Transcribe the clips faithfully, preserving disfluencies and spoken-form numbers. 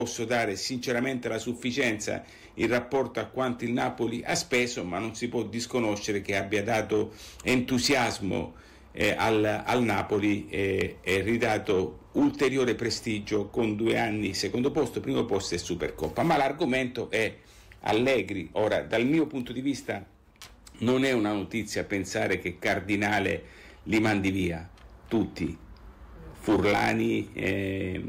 posso dare sinceramente la sufficienza in rapporto a quanto il Napoli ha speso, ma non si può disconoscere che abbia dato entusiasmo eh, al, al Napoli e, e ridato ulteriore prestigio con due anni secondo posto, primo posto e Supercoppa. Ma l'argomento è Allegri. Ora, dal mio punto di vista non è una notizia pensare che Cardinale li mandi via tutti, Furlani, eh,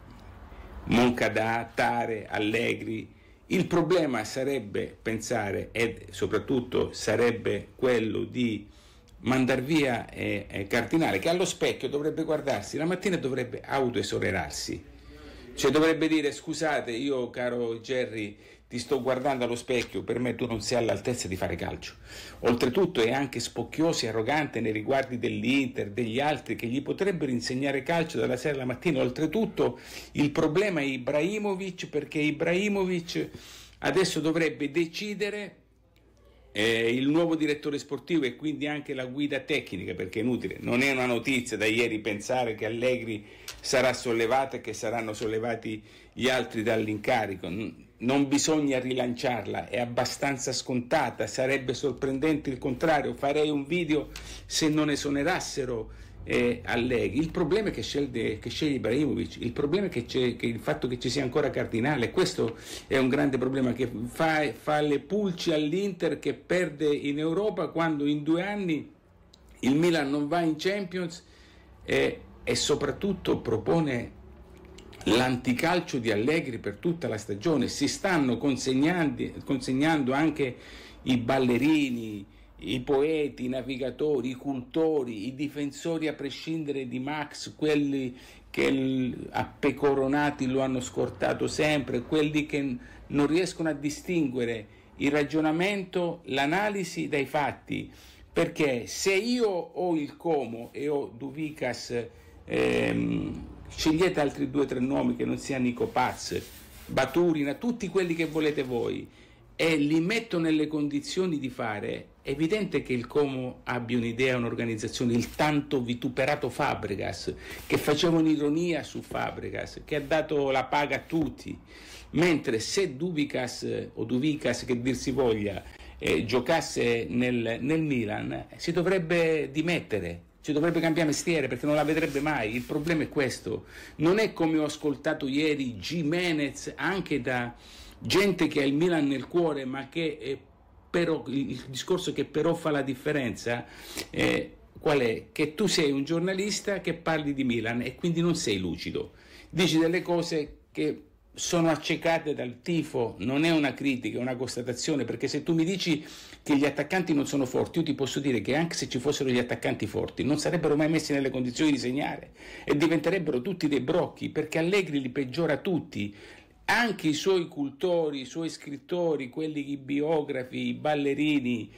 Moncada, Tare, Allegri. Il problema sarebbe pensare, e soprattutto sarebbe quello di mandar via eh, eh, Cardinale, che allo specchio dovrebbe guardarsi la mattina e dovrebbe autoesonerarsi, cioè dovrebbe dire: scusate, io caro Jerry ti sto guardando allo specchio, per me tu non sei all'altezza di fare calcio. Oltretutto è anche spocchioso e arrogante nei riguardi dell'Inter, degli altri che gli potrebbero insegnare calcio dalla sera alla mattina. Oltretutto il problema è Ibrahimovic, perché Ibrahimovic adesso dovrebbe decidere eh, il nuovo direttore sportivo e quindi anche la guida tecnica, perché è inutile, non è una notizia da ieri pensare che Allegri sarà sollevato e che saranno sollevati gli altri dall'incarico. Non bisogna rilanciarla, è abbastanza scontata, sarebbe sorprendente il contrario. Farei un video se non esonerassero eh, Allegri. Il problema è che sceglie, che sceglie Ibrahimovic, il problema è che c'è che il fatto che ci sia ancora Cardinale, questo è un grande problema, che fa, fa le pulci all'Inter che perde in Europa quando in due anni il Milan non va in Champions eh, e soprattutto propone l'anticalcio di Allegri per tutta la stagione. Si stanno consegnando, consegnando anche i ballerini, i poeti, i navigatori, i cultori, i difensori a prescindere di Max, quelli che a pecoronati lo hanno scortato sempre, quelli che non riescono a distinguere il ragionamento, l'analisi dai fatti, perché se io ho il Como e ho Duvikas, ehm, scegliete altri due o tre nomi che non siano Nico Paz, Baturina, tutti quelli che volete voi, e li metto nelle condizioni di fare, è evidente che il Como abbia un'idea, un'organizzazione. Il tanto vituperato Fabregas, che faceva un'ironia su Fabregas, che ha dato la paga a tutti, mentre se Duvikas o Duvikas, che dir si voglia, eh, giocasse nel, nel Milan, si dovrebbe dimettere, ci dovrebbe cambiare mestiere, perché non la vedrebbe mai. Il problema è questo. Non è come ho ascoltato ieri Gimenez, anche da gente che ha il Milan nel cuore, ma che eh, però il discorso che però fa la differenza eh, qual è? Che tu sei un giornalista che parli di Milan e quindi non sei lucido, dici delle cose che sono accecate dal tifo. Non è una critica, è una constatazione, perché se tu mi dici che gli attaccanti non sono forti, io ti posso dire che anche se ci fossero gli attaccanti forti non sarebbero mai messi nelle condizioni di segnare e diventerebbero tutti dei brocchi, perché Allegri li peggiora tutti, anche i suoi cultori, i suoi scrittori, quelli, i biografi, i ballerini,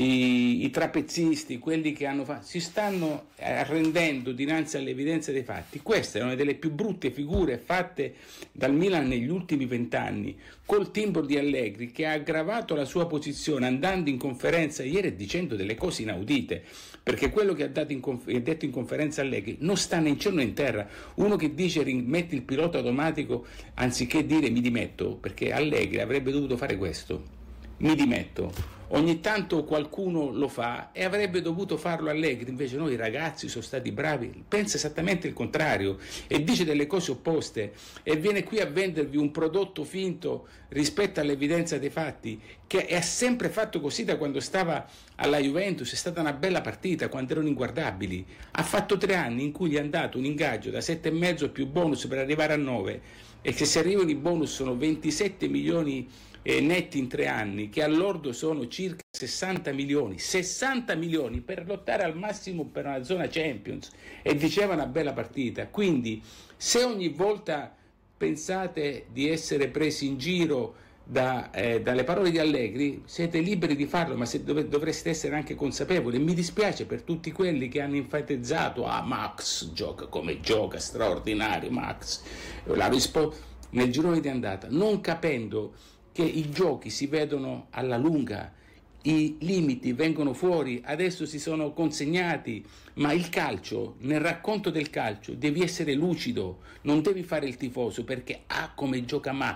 i, i trapezzisti, quelli che hanno fatto, si stanno arrendendo dinanzi all'evidenza dei fatti. Questa è una delle più brutte figure fatte dal Milan negli ultimi vent'anni, col timbro di Allegri, che ha aggravato la sua posizione andando in conferenza ieri e dicendo delle cose inaudite, perché quello che ha dato in conf- detto in conferenza Allegri non sta né in cielo né in terra. Uno che dice metti il pilota automatico anziché dire mi dimetto, perché Allegri avrebbe dovuto fare questo: mi dimetto. Ogni tanto qualcuno lo fa e avrebbe dovuto farlo Allegri, invece noi ragazzi sono stati bravi, pensa esattamente il contrario e dice delle cose opposte e viene qui a vendervi un prodotto finto rispetto all'evidenza dei fatti, che è sempre fatto così da quando stava alla Juventus. È stata una bella partita quando erano inguardabili, ha fatto tre anni in cui gli è andato un ingaggio da sette e mezzo più bonus per arrivare a nove, e che se arrivano i bonus sono ventisette milioni eh, netti in tre anni, che all'ordo sono circa sessanta milioni, sessanta milioni per lottare al massimo per una zona Champions, e diceva una bella partita. Quindi se ogni volta pensate di essere presi in giro da, eh, dalle parole di Allegri, siete liberi di farlo, ma se dov- dovreste essere anche consapevoli. Mi dispiace per tutti quelli che hanno enfatizzato ah Max gioca come gioca, straordinario Max, la rispo- nel girone di andata, non capendo che i giochi si vedono alla lunga. i limiti vengono fuori, adesso si sono consegnati, ma il calcio, nel racconto del calcio, devi essere lucido, non devi fare il tifoso perché ah come gioca